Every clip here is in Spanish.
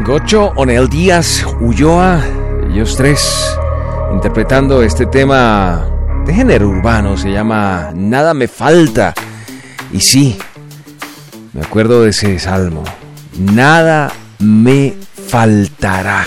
Gocho, Onel Díaz, Ulloa, ellos tres interpretando este tema de género urbano, se llama Nada me falta. Y sí, me acuerdo de ese salmo, nada me faltará,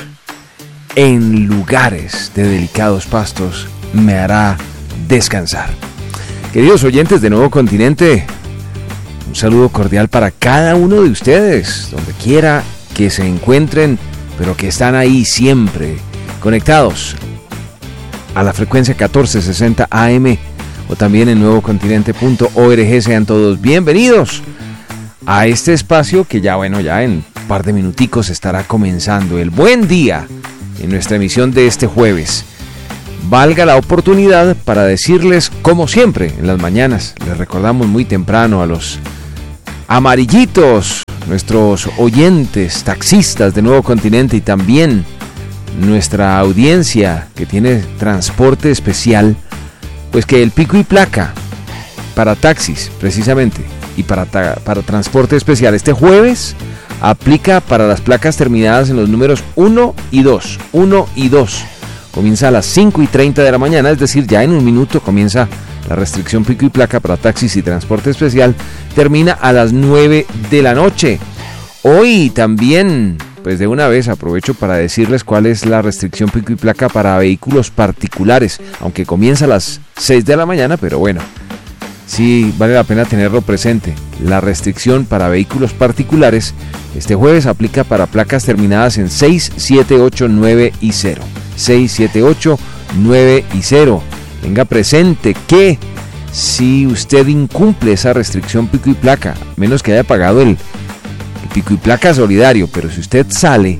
en lugares de delicados pastos me hará descansar. Queridos oyentes de Nuevo Continente, un saludo cordial para cada uno de ustedes, donde quiera que se encuentren, pero que están ahí siempre conectados a la frecuencia 1460 AM o también en nuevocontinente.org. Sean todos bienvenidos a este espacio que ya en un par de minuticos estará comenzando el buen día en nuestra emisión de este jueves. Valga la oportunidad para decirles, como siempre en las mañanas, les recordamos muy temprano a los amarillitos, nuestros oyentes, taxistas de Nuevo Continente y también nuestra audiencia que tiene transporte especial, pues que el pico y placa para taxis precisamente y para transporte especial este jueves aplica para las placas terminadas en los números 1 y 2. Comienza a las 5:30 de la mañana, es decir, ya en un minuto comienza la restricción pico y placa para taxis y transporte especial, termina a las 9 de la noche. Hoy también, pues de una vez aprovecho para decirles cuál es la restricción pico y placa para vehículos particulares, aunque comienza a las 6 de la mañana, pero bueno, sí vale la pena tenerlo presente. La restricción para vehículos particulares este jueves aplica para placas terminadas en 6, 7, 8, 9 y 0. 6, 7, 8, 9 y 0. Tenga presente que si usted incumple esa restricción pico y placa, menos que haya pagado el pico y placa solidario, pero si usted sale,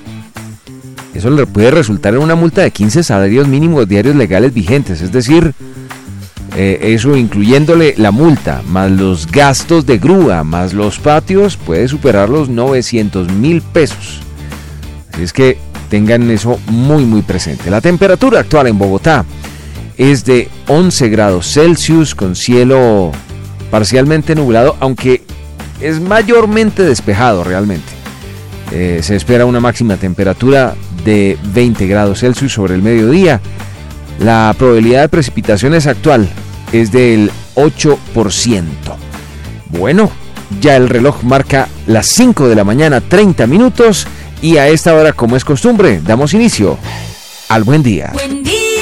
eso le puede resultar en una multa de 15 salarios mínimos diarios legales vigentes, es decir, eso incluyéndole la multa, más los gastos de grúa, más los patios, puede superar los 900,000 pesos. Así es que tengan eso muy muy presente. La temperatura actual en Bogotá es de 11 grados Celsius con cielo parcialmente nublado, aunque es mayormente despejado realmente. Se espera una máxima temperatura de 20 grados Celsius sobre el mediodía. La probabilidad de precipitaciones actual es del 8%. Bueno, ya el reloj marca las 5 de la mañana, 30 minutos, y a esta hora, como es costumbre, damos inicio al buen día.